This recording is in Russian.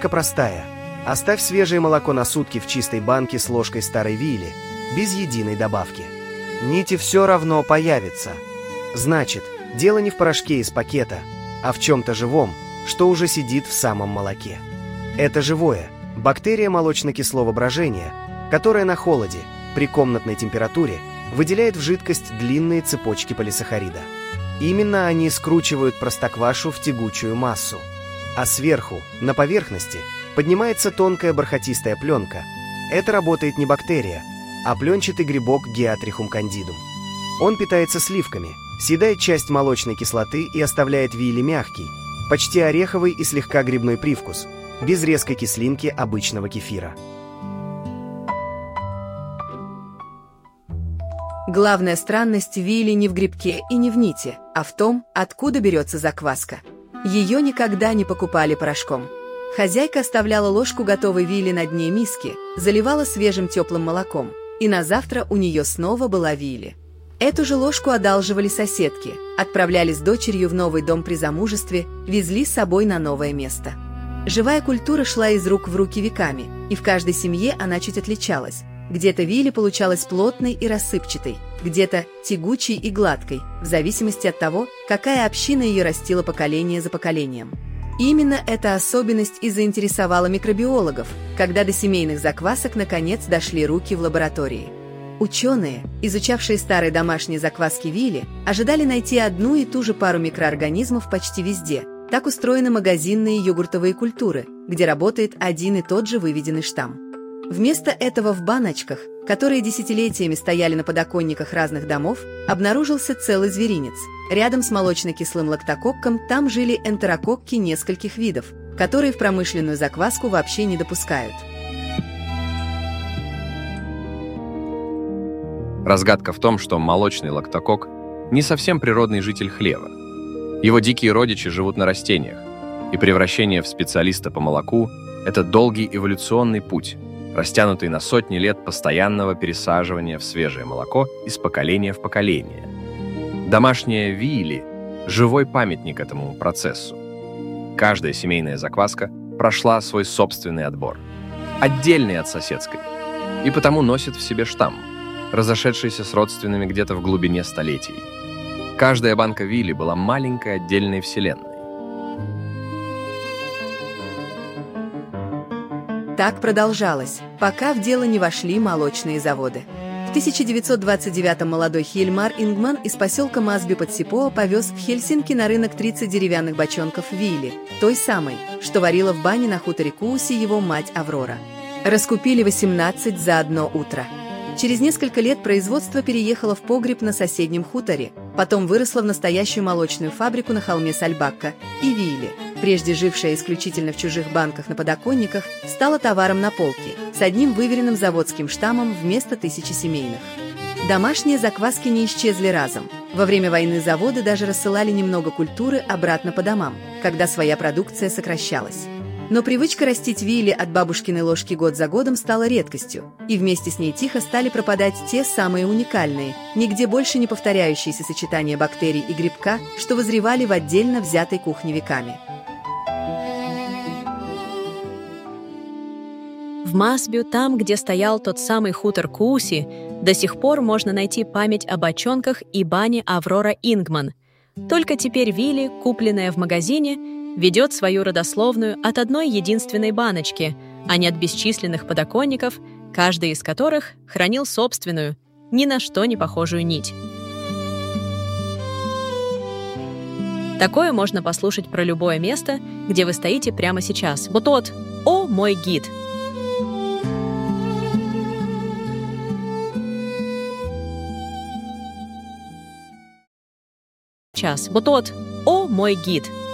Загадка простая. Оставь свежее молоко на сутки в чистой банке с ложкой старой вили, без единой добавки. Нити все равно появятся. Значит, дело не в порошке из пакета, а в чем-то живом, что уже сидит в самом молоке. Это живое, бактерия молочно-кислого брожения, которая на холоде, при комнатной температуре, выделяет в жидкость длинные цепочки полисахарида. Именно они скручивают простоквашу в тягучую массу. А сверху, на поверхности, поднимается тонкая бархатистая пленка. Это работает не бактерия, а пленчатый грибок Geotrichum candidum. Он питается сливками, съедает часть молочной кислоты и оставляет вилли мягкий, почти ореховый и слегка грибной привкус, без резкой кислинки обычного кефира. Главная странность вилли не в грибке и не в нити, а в том, откуда берется закваска. Ее никогда не покупали порошком. Хозяйка оставляла ложку готовой вилли на дне миски, заливала свежим теплым молоком, и на завтра у нее снова была вилли. Эту же ложку одалживали соседки, отправляли с дочерью в новый дом при замужестве, везли с собой на новое место. Живая культура шла из рук в руки веками, и в каждой семье она чуть отличалась. Где-то вилли получалась плотной и рассыпчатой, где-то тягучей и гладкой, в зависимости от того, какая община ее растила поколение за поколением. Именно эта особенность и заинтересовала микробиологов, когда до семейных заквасок наконец дошли руки в лаборатории. Ученые, изучавшие старые домашние закваски вилли, ожидали найти одну и ту же пару микроорганизмов почти везде. Так устроены магазинные йогуртовые культуры, где работает один и тот же выведенный штамм. Вместо этого в баночках, которые десятилетиями стояли на подоконниках разных домов, обнаружился целый зверинец. Рядом с молочно-кислым лактококком там жили энтерококки нескольких видов, которые в промышленную закваску вообще не допускают. Разгадка в том, что молочный лактокок не совсем природный житель хлева. Его дикие родичи живут на растениях, и превращение в специалиста по молоку – это долгий эволюционный путь, растянутый на сотни лет постоянного пересаживания в свежее молоко из поколения в поколение. Домашняя вилли – живой памятник этому процессу. Каждая семейная закваска прошла свой собственный отбор, отдельный от соседской, и потому носит в себе штамм, разошедшийся с родственными где-то в глубине столетий. Каждая банка вилли была маленькой отдельной вселенной. Так продолжалось, пока в дело не вошли молочные заводы. В 1929-м молодой Хильмар Ингман из поселка Масби под Сипоа повез в Хельсинки на рынок 30 деревянных бочонков вилли, той самой, что варила в бане на хуторе Кууси его мать Аврора. Раскупили 18 за одно утро. Через несколько лет производство переехало в погреб на соседнем хуторе, потом выросло в настоящую молочную фабрику на холме Сальбакка, и вилли, прежде жившая исключительно в чужих банках на подоконниках, стала товаром на полке, с одним выверенным заводским штаммом вместо 1000 семейных. Домашние закваски не исчезли разом. Во время войны заводы даже рассылали немного культуры обратно по домам, когда своя продукция сокращалась. Но привычка растить вилли от бабушкиной ложки год за годом стала редкостью, и вместе с ней тихо стали пропадать те самые уникальные, нигде больше не повторяющиеся сочетания бактерий и грибка, что вызревали в отдельно взятой кухне веками. В Масбю, там, где стоял тот самый хутор Кууси, до сих пор можно найти память о бочонках и бане Аврора Ингман. Только теперь вилли, купленная в магазине, ведет свою родословную от одной единственной баночки, а не от бесчисленных подоконников, каждый из которых хранил собственную, ни на что не похожую нить. Такое можно послушать про любое место, где вы стоите прямо сейчас. Вот тот «О, мой гид!» Вот тот «О, мой гид!»